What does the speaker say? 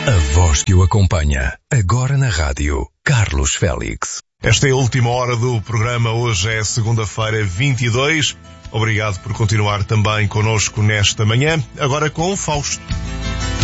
A voz que o acompanha, agora na rádio, Carlos Félix. Esta é a última hora do programa, hoje é segunda-feira 22. Obrigado por continuar também connosco nesta manhã, agora com o Fausto.